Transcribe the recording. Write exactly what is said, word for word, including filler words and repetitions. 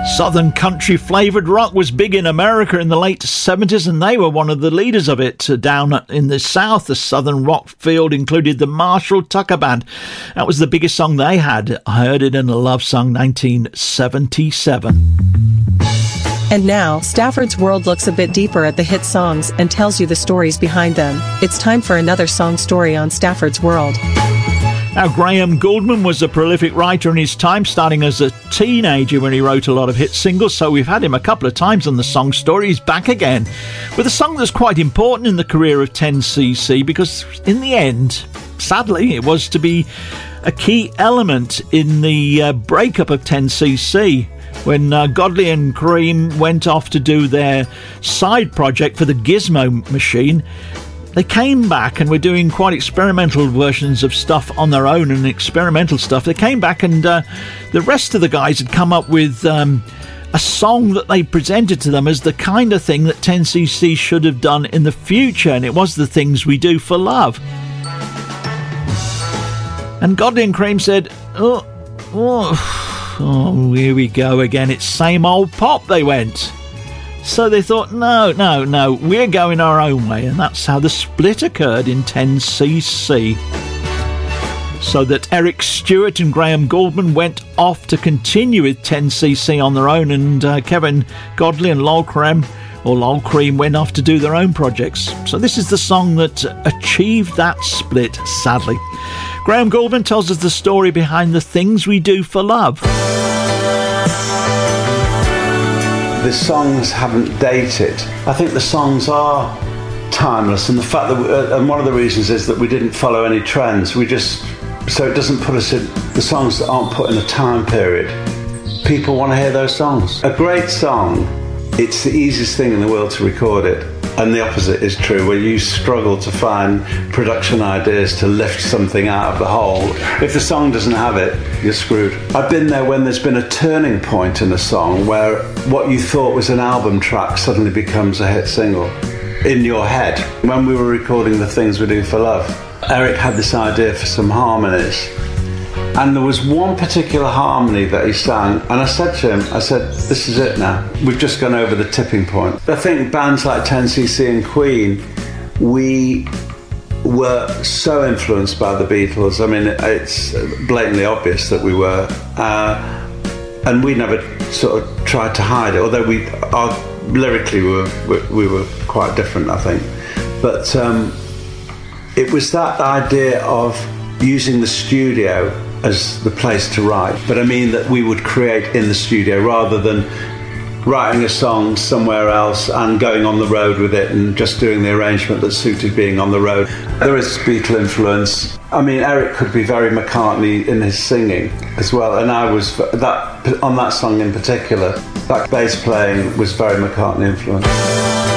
Southern country flavoured rock was big in America in the late seventies, and they were one of the leaders of it. Down in the South, the Southern rock field included the Marshall Tucker Band. That was the biggest song they had. I heard it in a love song, nineteen seventy-seven. And now, Stafford's World looks a bit deeper at the hit songs and tells you the stories behind them. It's time for another song story on Stafford's World. Now, Graham Gouldman was a prolific writer in his time, starting as a teenager when he wrote a lot of hit singles, so we've had him a couple of times on the Song Story. He's back again with a song that's quite important in the career of ten C C, because in the end, sadly, it was to be a key element in the uh, breakup of ten C C. When uh, Godley and Creme went off to do their side project for the Gizmo machine, they came back and were doing quite experimental versions of stuff on their own and experimental stuff. They came back and uh, the rest of the guys had come up with um, a song that they presented to them as the kind of thing that ten C C should have done in the future, and it was The Things We Do for Love. And Godley and Creme said, oh, oh, oh, here we go again. It's same old pop, they went. So they thought, no, no, no, we're going our own way. And that's how the split occurred in ten C C. So that Eric Stewart and Graham Gouldman went off to continue with ten C C on their own, and uh, Kevin Godley and Lol Creme, or Lol Creme, went off to do their own projects. So this is the song that achieved that split, sadly. Graham Gouldman tells us the story behind The Things We Do for Love. The songs haven't dated. I think the songs are timeless, and the fact that, we, uh, and one of the reasons is that we didn't follow any trends. We just, so it doesn't put us in, the songs that aren't put in a time period. People want to hear those songs. A great song, it's the easiest thing in the world to record it. And the opposite is true, where you struggle to find production ideas to lift something out of the hole. If the song doesn't have it, you're screwed. I've been there when there's been a turning point in a song where what you thought was an album track suddenly becomes a hit single in your head. When we were recording The Things We Do for Love, Eric had this idea for some harmonies. And there was one particular harmony that he sang, and I said to him, I said, this is it now. We've just gone over the tipping point. I think bands like ten C C and Queen, we were so influenced by the Beatles. I mean, it's blatantly obvious that we were. Uh, and we never sort of tried to hide it, although we are, lyrically we were, we were quite different, I think. But um, it was that idea of using the studio as the place to write, but I mean that we would create in the studio rather than writing a song somewhere else and going on the road with it and just doing the arrangement that suited being on the road. There is Beatle influence. I mean, Eric could be very McCartney in his singing as well, and I was, that on that song in particular, that bass playing was very McCartney influenced.